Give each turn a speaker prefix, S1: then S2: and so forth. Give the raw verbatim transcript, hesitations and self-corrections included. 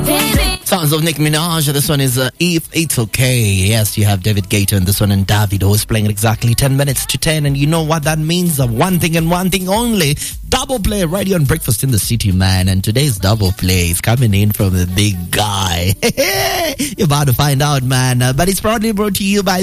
S1: Sounds of Nicki Minaj. This one is uh, If It's Okay. Yes, you have David Guetta and this one, and Davido is playing at exactly ten minutes to ten. And you know what that means? Uh, one thing and one thing only. Double play right here on Breakfast in the City, man. And today's double play is coming in from the big guy. You're about to find out, man. Uh, but it's proudly brought to you by